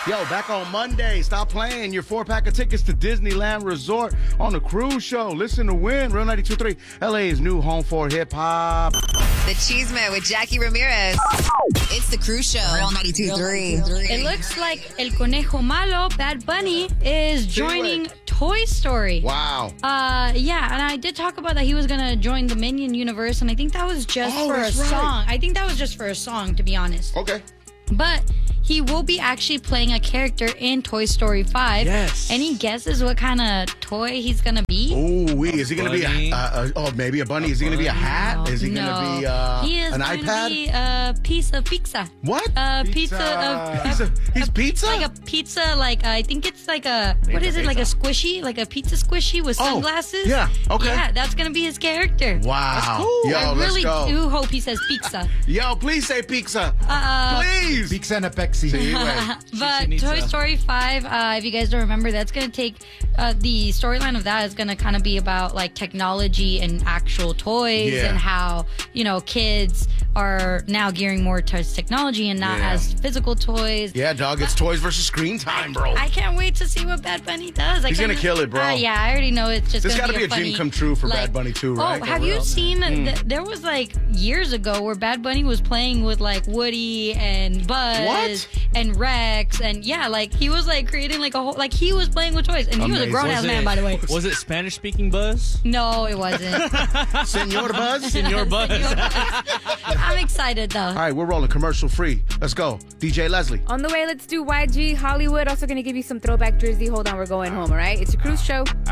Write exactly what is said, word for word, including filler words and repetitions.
Yo, back on Monday. Stop playing. Your four-pack of tickets to Disneyland Resort on the cruise show. Listen to win. Real ninety-two point three, L A's new home for hip-hop. The Cheeseman with Jackie Ramirez. It's the cruise show. Real ninety-two point three. It looks like El Conejo Malo, Bad Bunny, is joining Toy Story. Wow. Uh, yeah, and I did talk about that he was going to join the Minion universe, and I think that was just Oh, for a that's right. song. I think that was just for a song, to be honest. Okay. But he will be actually playing a character in Toy Story five. Yes. Any guesses what kind of toy he's going to be? Ooh, wee. Is he going to be bunny. a, uh, uh, oh, maybe a bunny? Is he going to be a hat? Is he no. going to be uh, he is an going iPad? to be a piece of pizza. What? A pizza. of He's, a, he's pizza? Like a pizza, like uh, I think it's like a what is it? Like a squishy, like a pizza squishy with Oh, sunglasses. yeah, okay. Yeah, that's gonna be his character. Wow. That's cool. Yo, I really let's go. do hope he says pizza. Yo, please say pizza. Uh, Please. Pizza and a Pepsi. Sí, güey. But needs Toy a- Story five, uh, if you guys don't remember, that's gonna take uh, the storyline of that is gonna kind of be about like technology and actual toys Yeah. and how you know kids are now gearing more towards technology and not Yeah. as physical toys. Yeah, dog. It's toys versus screen time, bro. I can't wait to see what Bad Bunny does. I He's can't- gonna kill it, bro. Uh, yeah, I already know it's just This gonna gotta be be a funny, dream come true for like- Bad Bunny too, right? Oh, have you seen? Th- there was like years ago where Bad Bunny was playing with like Woody and Buzz What? and Rex, and yeah, like he was like creating like a whole like he was playing with toys, and he was a Amazing. grown ass Was man, it- by the way. Was it Spanish-speaking Buzz? No, it wasn't. Senor Buzz? Senor Buzz. I'm excited though. All right, we're rolling commercial free. Let's go. D J Leslie. On the way, let's do Y G Hollywood. Also going to give you some throwback Jersey. Hold on, we're going home, all right? It's a cruise show.